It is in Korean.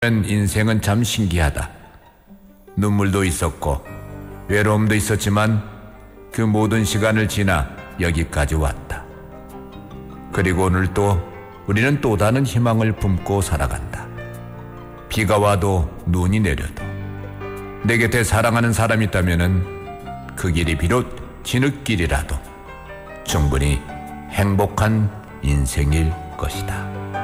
인생은 참 신기하다. 눈물도 있었고 외로움도 있었지만 그 모든 시간을 지나 여기까지 왔다. 그리고 오늘 또 우리는 또 다른 희망을 품고 살아간다. 비가 와도 눈이 내려도 내 곁에 사랑하는 사람이 있다면은 그 길이 비록 진흙길이라도 충분히 행복한 인생일 것이다.